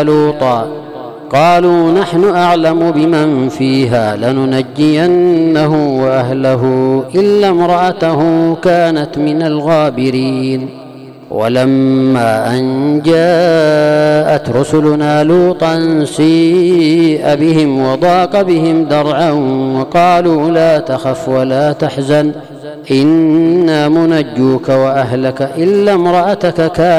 لوطا قالوا نحن أعلم بمن فيها لننجينه وأهله إلا امرأته كانت من الغابرين. ولما أن جاءت رسلنا لوطا سيء بهم وضاق بهم ذرعا وقالوا لا تخف ولا تحزن إنا منجوك وأهلك إلا امرأتك كانت